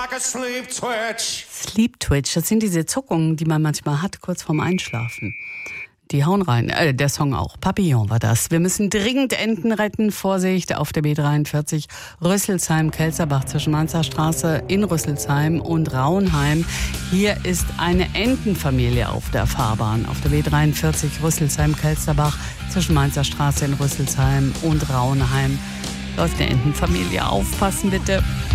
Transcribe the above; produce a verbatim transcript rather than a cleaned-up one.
like a sleep twitch. Sleep Twitch, das sind diese Zuckungen, die man manchmal hat, kurz vorm Einschlafen. Die hauen rein, äh, der Song auch. Papillon war das. Wir müssen dringend Enten retten. Vorsicht auf der B dreiundvierzig Rüsselsheim-Kelzerbach zwischen Mainzer Straße in Rüsselsheim und Rauenheim. Hier ist eine Entenfamilie auf der Fahrbahn. Auf der B dreiundvierzig Rüsselsheim-Kelzerbach zwischen Mainzer Straße in Rüsselsheim und Rauenheim läuft eine Entenfamilie. Aufpassen bitte.